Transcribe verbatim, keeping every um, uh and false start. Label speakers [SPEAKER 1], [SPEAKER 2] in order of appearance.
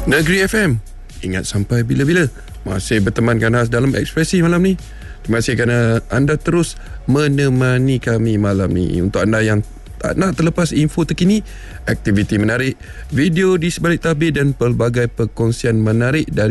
[SPEAKER 1] Negeri F M, ingat sampai bila-bila. Masih bertemankan khas dalam Ekspresi malam ni. Terima kasih kerana anda terus menemani kami malam ni. Untuk anda yang tak nak terlepas info terkini, aktiviti menarik, video di sebalik tabir dan pelbagai perkongsian menarik dari